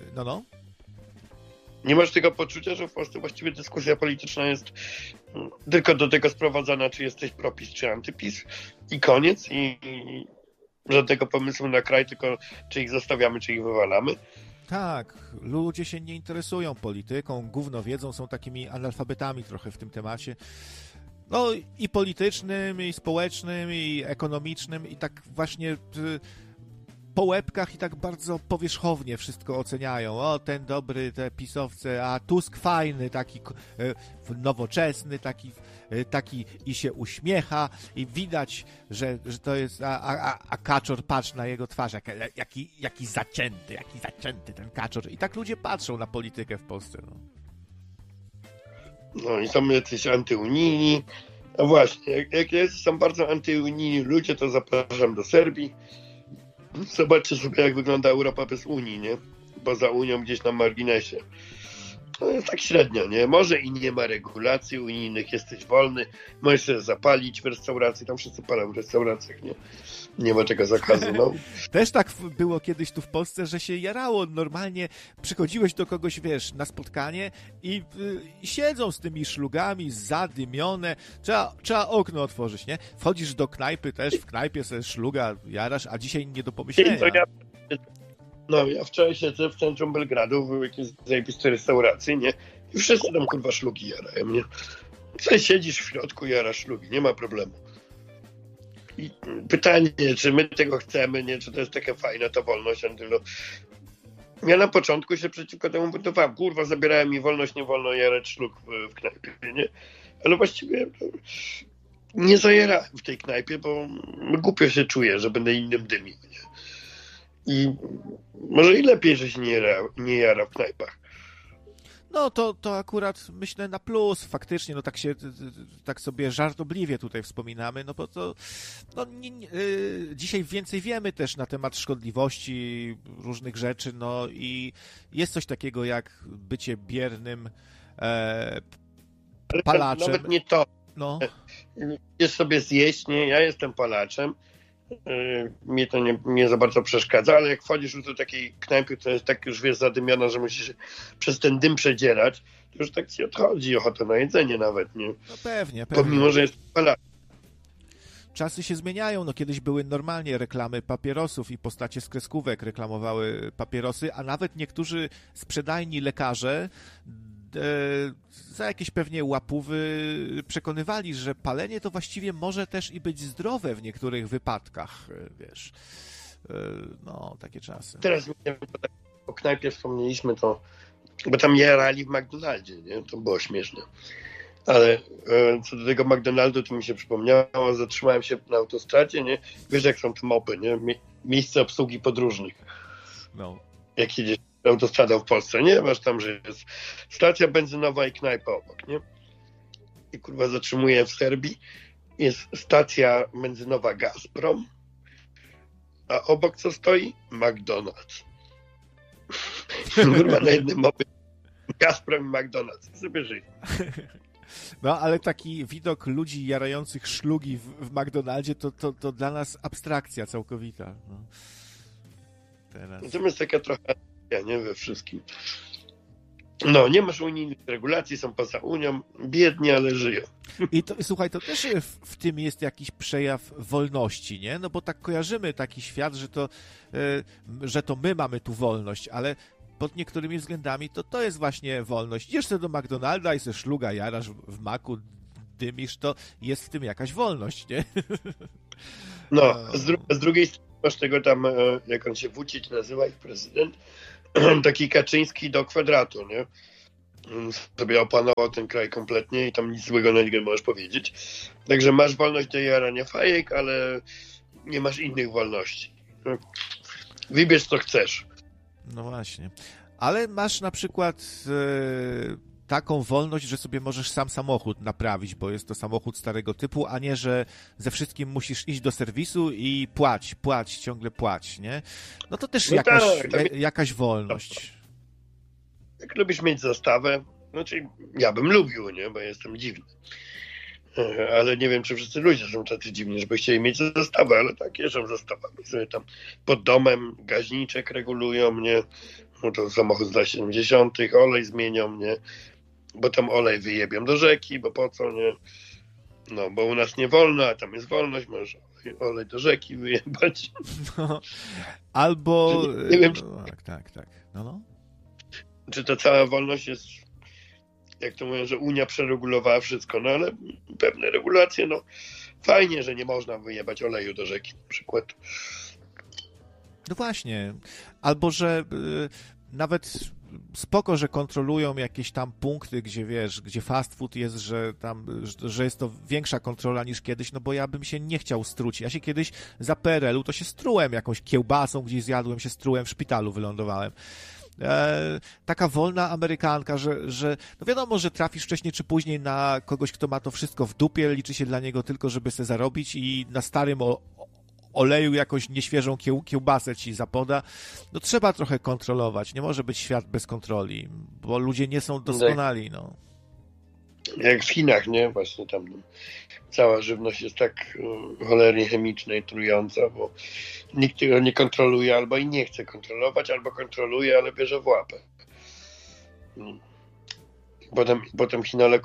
Nie masz tego poczucia, że w Polsce właściwie dyskusja polityczna jest tylko do tego sprowadzana, czy jesteś pro-PiS, czy anty-PiS i koniec i żadnego pomysłu na kraj, tylko czy ich zostawiamy, czy ich wywalamy. Tak, ludzie się nie interesują polityką, gówno wiedzą, są takimi analfabetami trochę w tym temacie. No i politycznym, i społecznym, i ekonomicznym, i tak właśnie po łebkach i tak bardzo powierzchownie wszystko oceniają. O, ten dobry, te pisowce, a Tusk fajny, taki nowoczesny, taki i się uśmiecha i widać, że to jest, a Kaczor, patrz na jego twarz, jaki zacięty ten Kaczor. I tak ludzie patrzą na politykę w Polsce. No i są jacyś antyunijni. No właśnie, jak są bardzo antyunijni ludzie, to zapraszam do Serbii. Zobaczcie sobie, jak wygląda Europa bez Unii, nie? Poza Unią gdzieś na marginesie. No jest tak średnio, nie? Może i nie ma regulacji unijnych, jesteś wolny, możesz się zapalić w restauracji, tam wszyscy palą w restauracjach, nie? Nie ma tego zakazu, no. Też tak było kiedyś tu w Polsce, że się jarało normalnie, przychodziłeś do kogoś, wiesz, na spotkanie i siedzą z tymi szlugami zadymione, trzeba okno otworzyć, nie? Wchodzisz do knajpy też, w knajpie sobie szluga jarasz, a dzisiaj nie do pomyślenia. Ja wczoraj siedzę w centrum Belgradu, w jakiejś zajebistej restauracji, nie? I wszyscy tam, kurwa, szlugi jarają, nie? Co siedzisz w środku, jarasz szlugi, nie ma problemu. I pytanie, czy my tego chcemy, nie? Czy to jest taka fajna ta wolność, Antylo? Ja na początku się przeciwko temu buntowałem. Kurwa, zabierałem mi wolność, nie wolno jarać szlug w knajpie, nie? Ale właściwie nie zajarałem w tej knajpie, bo głupio się czuję, że będę innym dymił, nie? I może i lepiej, że się nie jara w knajpach. No to akurat myślę na plus, faktycznie, no tak sobie żartobliwie tutaj wspominamy, no bo to dzisiaj więcej wiemy też na temat szkodliwości różnych rzeczy, no i jest coś takiego jak bycie biernym palaczem. Nawet nie to. No. Jest sobie zjeść, nie? Ja jestem palaczem. Mnie to nie za bardzo przeszkadza, ale jak wchodzisz już do takiej knajpy, to jest tak już, wiesz, zadymiona, że musisz się przez ten dym przedzierać, to już tak ci odchodzi ochota na jedzenie nawet, nie? No pewnie. Pomimo, że jest palaczem. Czasy się zmieniają, no kiedyś były normalnie reklamy papierosów i postacie z kreskówek reklamowały papierosy, a nawet niektórzy sprzedajni lekarze za jakieś pewnie łapówy przekonywali, że palenie to właściwie może też i być zdrowe w niektórych wypadkach, wiesz. No, takie czasy. Teraz o knajpie wspomnieliśmy, to bo tam jarali w McDonaldzie, nie? To było śmieszne. Ale co do tego McDonaldu, to mi się przypomniało, zatrzymałem się na autostradzie, nie? Wiesz, jak są te mopy, nie? Miejsce obsługi podróżnych. No. Jak jedziesz autostradą w Polsce, nie? Masz tam, że jest stacja benzynowa i knajpa obok, nie? I kurwa zatrzymuję w Serbii. Jest stacja benzynowa Gazprom, a obok co stoi? McDonald's. Kurwa na jednym mopie Gazprom i McDonald's. Sobie żyj. No, ale taki widok ludzi jarających szlugi w McDonaldzie to dla nas abstrakcja całkowita. No. Teraz. Natomiast taka trochę nie we wszystkim. No, nie masz unijnych regulacji, są poza Unią, biedni, ale żyją. I słuchaj, to też w tym jest jakiś przejaw wolności, nie? No bo tak kojarzymy taki świat, że to my mamy tu wolność, ale pod niektórymi względami to jest właśnie wolność. Idziesz sobie do McDonalda i se szluga jarasz w maku, dymisz, to jest w tym jakaś wolność, nie? No, z drugiej strony masz tego tam, jak on się Vučić nazywa, ich prezydent, taki Kaczyński do kwadratu, nie? Sobie opanował ten kraj kompletnie i tam nic złego na niego nie możesz powiedzieć. Także masz wolność do jarania fajek, ale nie masz innych wolności. Wybierz co chcesz. No właśnie. Ale masz na przykład taką wolność, że sobie możesz sam samochód naprawić, bo jest to samochód starego typu, a nie, że ze wszystkim musisz iść do serwisu i płać, ciągle płać, nie? No to też No jakaś wolność. Jak lubisz mieć zastawę, znaczy ja bym lubił, nie? Bo jestem dziwny. Ale nie wiem, czy wszyscy ludzie są tacy dziwni, żeby chcieli mieć zastawę, ale tak jeżdżą zastawami. Sobie tam pod domem gaźniczek regulują, mnie. No to samochód z lat 70., olej zmienią, mnie. Bo tam olej wyjebią do rzeki, bo po co, nie? No, bo u nas nie wolno, a tam jest wolność, możesz olej do rzeki wyjebać. No, albo... Nie wiem, Tak. No. Czy ta cała wolność jest, jak to mówią, że Unia przeregulowała wszystko, no ale pewne regulacje, no fajnie, że nie można wyjebać oleju do rzeki na przykład. No właśnie. Albo, że nawet spoko, że kontrolują jakieś tam punkty, gdzie wiesz, gdzie fast food jest, że jest to większa kontrola niż kiedyś, no bo ja bym się nie chciał struć. Ja się kiedyś za PRL-u to się strułem jakąś kiełbasą, gdzieś zjadłem się, strułem, w szpitalu wylądowałem. Taka wolna Amerykanka, że no wiadomo, że trafisz wcześniej czy później na kogoś, kto ma to wszystko w dupie, liczy się dla niego tylko, żeby se zarobić i na starym oleju jakoś nieświeżą kiełbasę ci zapoda. No trzeba trochę kontrolować, nie może być świat bez kontroli, bo ludzie nie są doskonali, no. Jak w Chinach, nie? Właśnie tam cała żywność jest tak cholernie chemiczna i trująca, bo nikt tego nie kontroluje, albo i nie chce kontrolować, albo kontroluje, ale bierze w łapę. Potem Chinole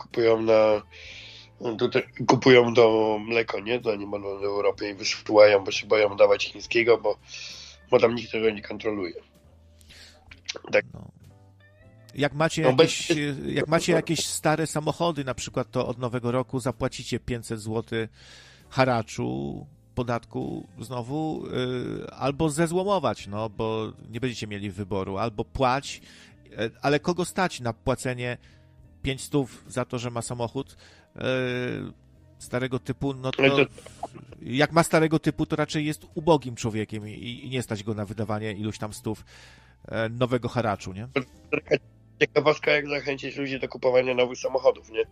kupują do mleko, nie? Do animalów w Europie i wysyłają, bo się boją dawać chińskiego, bo tam nikt tego nie kontroluje. Tak. No. Jak macie jakieś stare samochody, na przykład, to od nowego roku zapłacicie 500 zł haraczu, podatku znowu, albo zezłomować, no, bo nie będziecie mieli wyboru, albo płać, ale kogo stać na płacenie 500 za to, że ma samochód starego typu, no to jak ma starego typu, to raczej jest ubogim człowiekiem i nie stać go na wydawanie iluś tam stów nowego haraczu, nie? Ciekawostka, jak zachęcić ludzi do kupowania nowych samochodów, nie?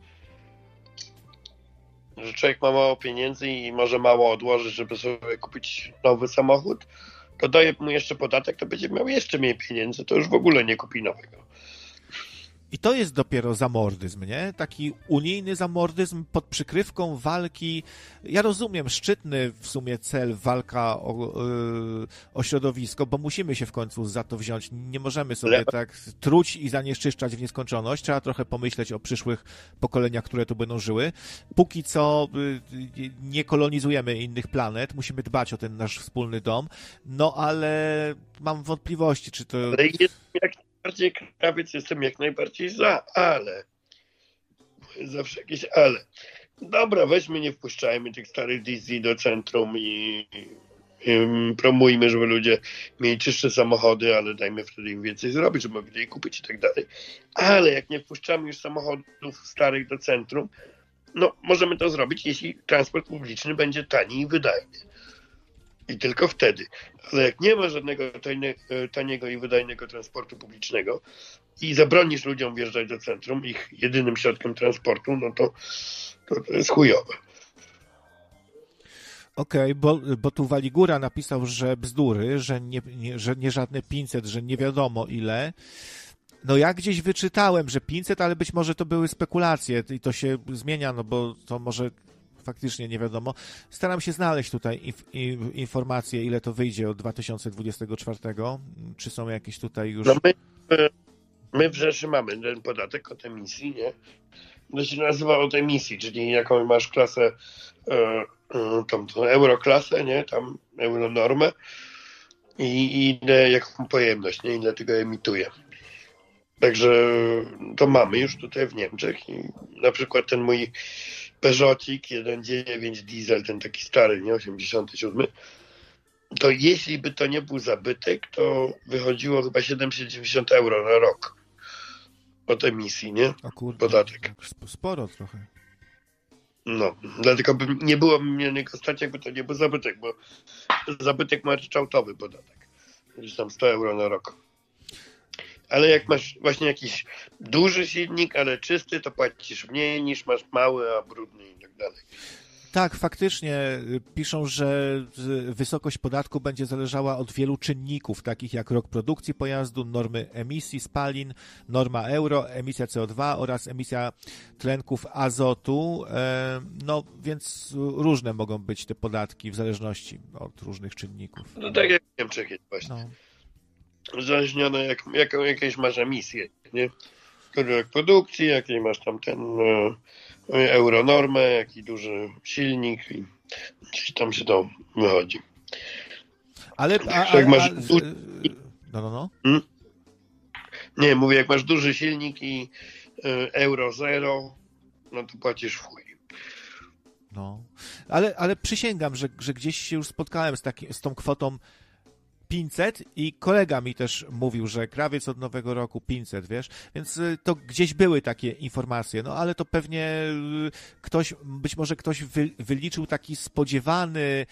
Że człowiek ma mało pieniędzy i może mało odłożyć, żeby sobie kupić nowy samochód, to daje mu jeszcze podatek, to będzie miał jeszcze mniej pieniędzy, to już w ogóle nie kupi nowego. I to jest dopiero zamordyzm, nie? Taki unijny zamordyzm pod przykrywką walki. Ja rozumiem, szczytny w sumie cel, walka o środowisko, bo musimy się w końcu za to wziąć. Nie możemy sobie tak truć i zanieczyszczać w nieskończoność. Trzeba trochę pomyśleć o przyszłych pokoleniach, które tu będą żyły. Póki co nie kolonizujemy innych planet, musimy dbać o ten nasz wspólny dom. No ale mam wątpliwości, czy to... Ale jest bardziej krawiec, jestem jak najbardziej za, ale zawsze jakieś ale. Dobra, weźmy, nie wpuszczajmy tych starych diesli do centrum i promujmy, żeby ludzie mieli czystsze samochody, ale dajmy wtedy im więcej zrobić, żeby mogli je kupić i tak dalej. Ale jak nie wpuszczamy już samochodów starych do centrum, no możemy to zrobić, jeśli transport publiczny będzie tani i wydajny. I tylko wtedy. Ale jak nie ma żadnego taniego i wydajnego transportu publicznego i zabronisz ludziom wjeżdżać do centrum, ich jedynym środkiem transportu, no to jest chujowe. Okej, bo tu Waligura napisał, że bzdury, że nie żadne 500, że nie wiadomo ile. No ja gdzieś wyczytałem, że 500, ale być może to były spekulacje i to się zmienia, no bo to może faktycznie nie wiadomo. Staram się znaleźć tutaj informacje, ile to wyjdzie od 2024. Czy są jakieś tutaj już... No My w Rzeszy mamy ten podatek od emisji, nie? To się nazywa od emisji, czyli jaką masz klasę, tą euroklasę, nie? Tam euronormę i ile, jaką pojemność, nie? Ile tego emituje. Także to mamy już tutaj w Niemczech i na przykład ten mój Peugeotik 1.9 diesel, ten taki stary, nie? 87, to jeśli by to nie był zabytek, to wychodziło chyba 790 euro na rok od emisji, nie? O kurde, Podatek. sporo trochę. No, dlatego by nie było mnie niego stać, jakby to nie był zabytek, bo zabytek ma ryczałtowy podatek. Gdzieś tam 100 euro na rok. Ale jak masz właśnie jakiś duży silnik, ale czysty, to płacisz mniej niż masz mały, a brudny i tak dalej. Tak, faktycznie piszą, że wysokość podatku będzie zależała od wielu czynników, takich jak rok produkcji pojazdu, normy emisji spalin, norma euro, emisja CO2 oraz emisja tlenków azotu. No więc różne mogą być te podatki w zależności od różnych czynników. No tak jak w Niemczech jest właśnie. No. Uzależnione jakieś masz emisje, nie? Który rok produkcji, jakiej masz tam ten euronormę, jaki duży silnik i gdzieś tam się to wychodzi. Ale... Jak masz No. Nie, mówię, jak masz duży silnik i euro zero, no to płacisz w chuj. No. Ale przysięgam, że gdzieś się już spotkałem z tą kwotą 500 i kolega mi też mówił, że krawiec od nowego roku 500, wiesz, więc to gdzieś były takie informacje, no ale to pewnie być może ktoś wyliczył taki spodziewany,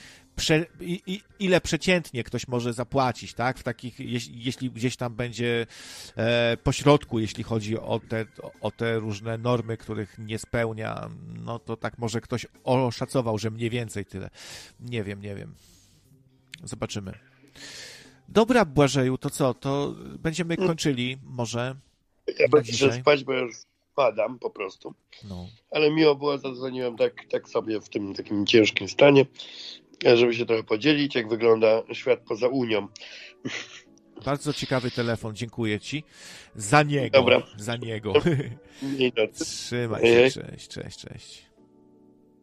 ile przeciętnie ktoś może zapłacić, tak, w takich, jeśli gdzieś tam będzie pośrodku, jeśli chodzi o te różne normy, których nie spełnia, no to tak może ktoś oszacował, że mniej więcej tyle. Nie wiem. Zobaczymy. Dobra, Błażeju, to co? To będziemy kończyli może. Ja będę spać, bo już padam po prostu. No. Ale miło było, zadzwoniłem tak sobie w tym takim ciężkim stanie, żeby się trochę podzielić, jak wygląda świat poza Unią. Bardzo ciekawy telefon, dziękuję ci. Za niego. Dobra. Za niego. Trzymaj się, cześć.